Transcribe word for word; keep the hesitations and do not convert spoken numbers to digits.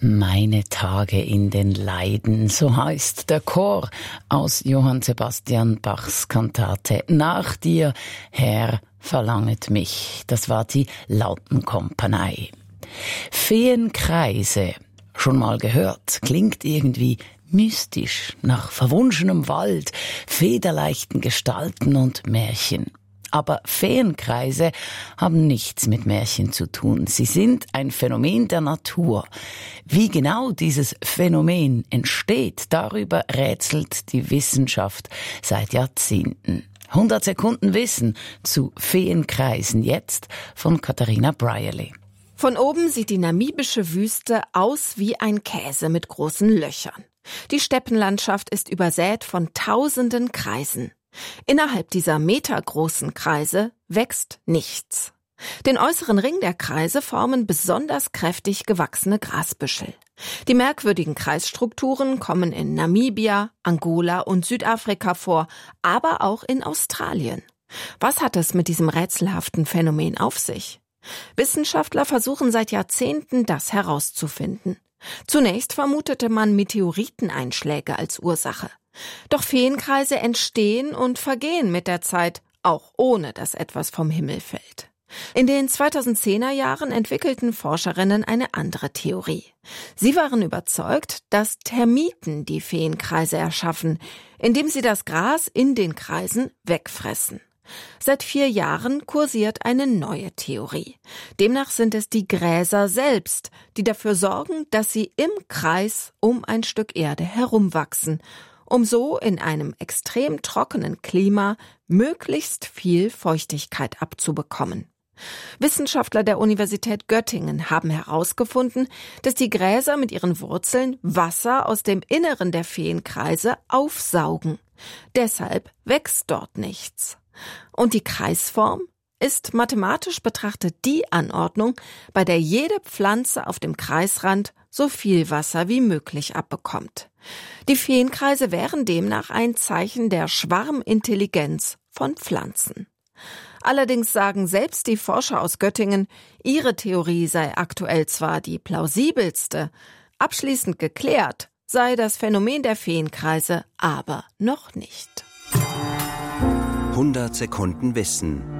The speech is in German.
Meine Tage in den Leiden, so heißt der Chor aus Johann Sebastian Bachs Kantate Nach dir, Herr, verlanget mich. Das war die Lautenkompanie. Feenkreise, schon mal gehört, klingt irgendwie mystisch, nach verwunschenem Wald, federleichten Gestalten und Märchen. Aber Feenkreise haben nichts mit Märchen zu tun. Sie sind ein Phänomen der Natur. Wie genau dieses Phänomen entsteht, darüber rätselt die Wissenschaft seit Jahrzehnten. hundert Sekunden Wissen zu Feenkreisen jetzt von Katharina Brierley. Von oben sieht die namibische Wüste aus wie ein Käse mit großen Löchern. Die Steppenlandschaft ist übersät von tausenden Kreisen. Innerhalb dieser metergroßen Kreise wächst nichts. Den äußeren Ring der Kreise formen besonders kräftig gewachsene Grasbüschel. Die merkwürdigen Kreisstrukturen kommen in Namibia, Angola und Südafrika vor, aber auch in Australien. Was hat es mit diesem rätselhaften Phänomen auf sich? Wissenschaftler versuchen seit Jahrzehnten, das herauszufinden. Zunächst vermutete man Meteoriteneinschläge als Ursache. Doch Feenkreise entstehen und vergehen mit der Zeit, auch ohne dass etwas vom Himmel fällt. In den zweitausendzehner Jahren entwickelten Forscherinnen eine andere Theorie. Sie waren überzeugt, dass Termiten die Feenkreise erschaffen, indem sie das Gras in den Kreisen wegfressen. Seit vier Jahren kursiert eine neue Theorie. Demnach sind es die Gräser selbst, die dafür sorgen, dass sie im Kreis um ein Stück Erde herumwachsen, um so in einem extrem trockenen Klima möglichst viel Feuchtigkeit abzubekommen. Wissenschaftler der Universität Göttingen haben herausgefunden, dass die Gräser mit ihren Wurzeln Wasser aus dem Inneren der Feenkreise aufsaugen. Deshalb wächst dort nichts. Und die Kreisform ist mathematisch betrachtet die Anordnung, bei der jede Pflanze auf dem Kreisrand so viel Wasser wie möglich abbekommt. Die Feenkreise wären demnach ein Zeichen der Schwarmintelligenz von Pflanzen. Allerdings sagen selbst die Forscher aus Göttingen, ihre Theorie sei aktuell zwar die plausibelste, abschließend geklärt sei das Phänomen der Feenkreise aber noch nicht. hundert Sekunden Wissen.